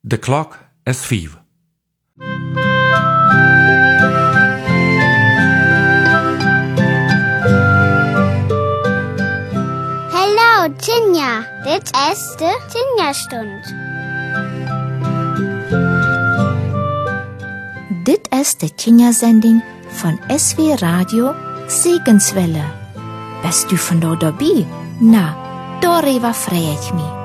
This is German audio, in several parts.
De klok is 5. Hallo, Tinja. Dit is de Tinja-stund. Dit is de Tinja-zending van SW Radio Segenswelle. Bist du von dort dabei? Na, darüber freue ich mich.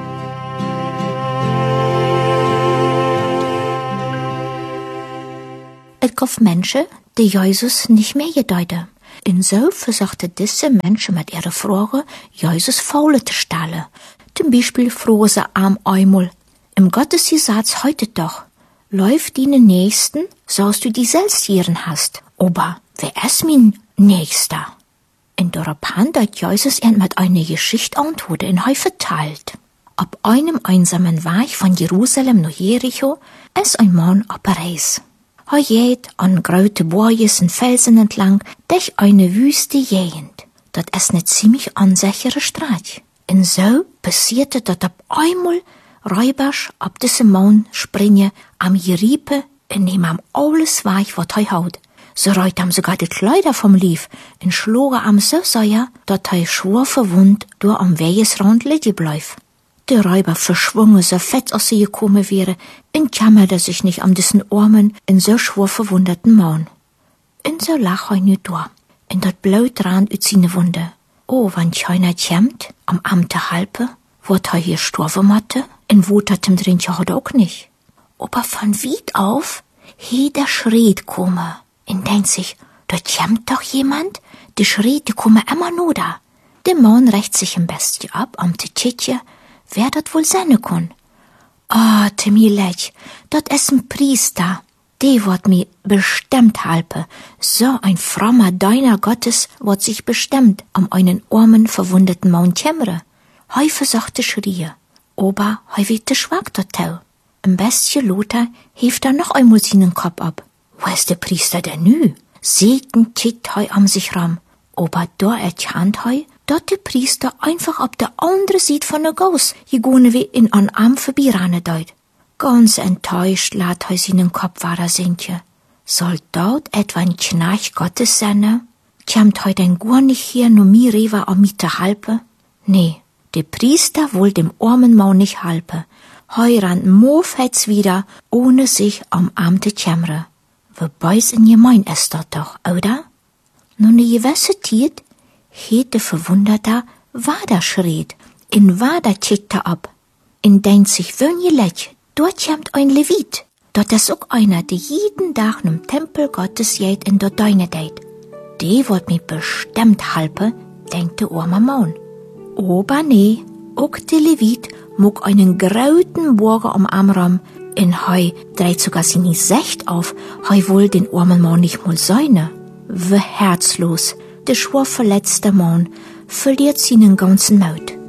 Es gab Menschen, die Jesus nicht mehr gedeuten. Und so versuchten diese Menschen mit ihren Fragen, Jesus Faule zu stellen. Zum Beispiel fragen sie einmal, im Gottesgesetz heute doch, läuft deinen Nächsten, sollst du die selbst hören hast. Aber wer ist mein Nächster? Und daraufhin hat Jesus ihn mit einer Geschichte antwortet und verteilt. Auf einem einsamen Weg von Jerusalem nach Jericho ist ein Mann auf der Reise. Er geht an große Berge und Felsen entlang durch eine wüste Gegend. Das ist eine ziemlich unsichere Straße. Und so passierte, dass auf einmal Räuber auf diesen Mann springen, am Geriepe und nehmen ihm alles weg, was er hat. So reut ihm sogar die Kleider vom Lief und schlugen ihm so sehr, dass er schwer verwundet durch am Wegesrand liegen bleibt. Der Räuber verschwungen so fett, als sie gekommen wäre, und jammerte sich nicht an diesen armen und so schwer verwundeten Mann. Und so lag er nur da, und das Blut rann aus seine Wunde. Oh, wenn keiner kämmt, am Amte halbe, wo er hier gestorben hatte, und wo hat ihm drin ja auch nicht. Aber von weit auf, der Schritt komme, und denkt sich, da kämmt doch jemand, die Schritte kommen immer nur da. Der Mann rächt sich ein bisschen ab, am Tschitje, wer dat wohl sein kann. Timmy Lech, dat is ein Priester. Die wird mi bestimmt halpe. So ein frommer Diener Gottes wird sich bestimmt einen armen, verwundeten Mann kämmere. Hei versuchte schrie, aber hei wird schwach dort tau. Ein bisschen Lothar hebt noch einmal seinen Kopf ab. Wo ist der Priester denn nü? Segen kickt hei am sich ram. Aber da erkannt hei, dat der Priester einfach ab der andere Seite von der Gaus gegangen wie in an Arm vorbeirannen deut. Ganz enttäuscht lässt er seinen Kopf wahrer sinken. Soll dort etwa ein Knarch Gottes sein? Kämmt heut ein gar nicht hier, nur mir rewa am Miete halpe? Nee, der Priester wohl dem armen Mann nicht halpe. Heu rannt Mofhetz wieder, ohne sich am Arm zu kämmern. Wobei's in gemein ist dort doch, oder? Nun die gewisse Tiet, der Verwunderter Wader schreit, in Wader kickt ab, in denkt sich wönjelich, dort kommt ein Levit, dort ist auch einer, der jeden Tag im Tempel Gottes geht in dort deine deit. Die wird mir bestimmt halpe, denkt der arme Mann. Aber nee, auch der Levit mag einen grauten Burger am Arm, in heu dreht sogar seine Sicht auf, heu wohl den armen Mann nicht mal seine. Wie herzlos, der schwer verletzte Mann verliert seinen ganzen Mut.